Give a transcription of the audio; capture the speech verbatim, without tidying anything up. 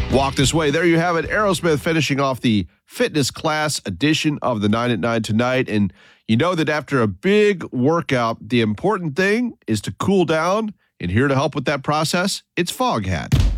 Walk This Way. There you have it. Aerosmith finishing off the fitness class edition of the nine at nine tonight. And you know that after a big workout, the important thing is to cool down. And here to help with that process, it's Foghat.